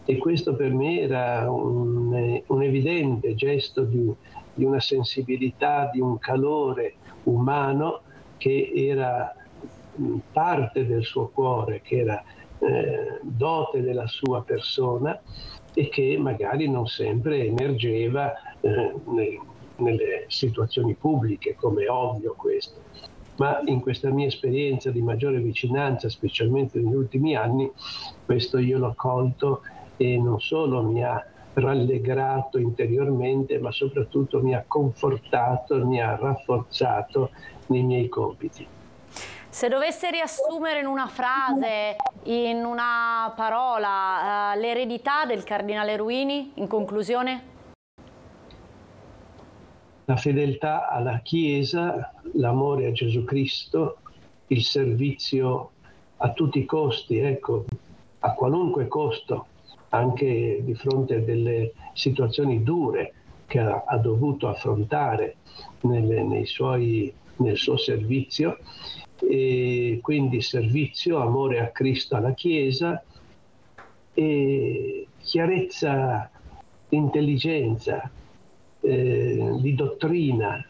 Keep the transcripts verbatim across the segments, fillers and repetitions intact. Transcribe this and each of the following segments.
e questo per me era un, un evidente gesto di, di una sensibilità, di un calore umano che era parte del suo cuore, che era eh, dote della sua persona e che magari non sempre emergeva eh, nel, nelle situazioni pubbliche, come è ovvio questo. Ma in questa mia esperienza di maggiore vicinanza, specialmente negli ultimi anni, questo io l'ho colto e non solo mi ha rallegrato interiormente, ma soprattutto mi ha confortato, mi ha rafforzato nei miei compiti. Se dovesse riassumere in una frase, in una parola, uh, l'eredità del cardinale Ruini, in conclusione? La fedeltà alla Chiesa, l'amore a Gesù Cristo, il servizio a tutti i costi, ecco, a qualunque costo, anche di fronte a delle situazioni dure che ha, ha dovuto affrontare nelle, nei suoi, nel suo servizio, e quindi servizio, amore a Cristo, alla Chiesa e chiarezza, intelligenza, eh, di dottrina,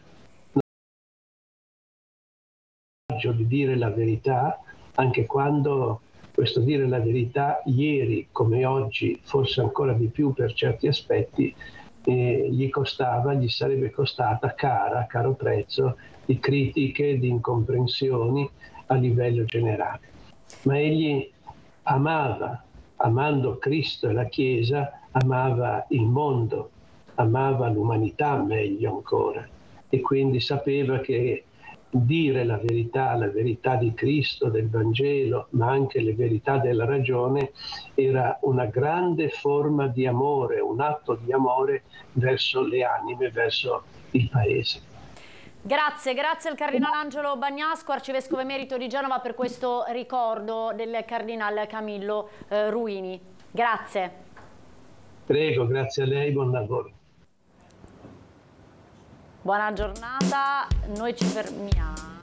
di dire la verità, anche quando questo dire la verità ieri come oggi, forse ancora di più per certi aspetti, eh, gli costava, gli sarebbe costata cara, a caro prezzo, di critiche, di incomprensioni a livello generale. Ma egli amava, amando Cristo e la Chiesa, amava il mondo, amava l'umanità meglio ancora, e quindi sapeva che dire la verità, la verità di Cristo, del Vangelo, ma anche le verità della ragione, era una grande forma di amore, un atto di amore verso le anime, verso il Paese. Grazie, grazie al Cardinale Angelo Bagnasco, Arcivescovo Emerito di Genova, per questo ricordo del Cardinale Camillo eh, Ruini. Grazie. Prego, grazie a lei, buon lavoro. Buona giornata, noi ci fermiamo.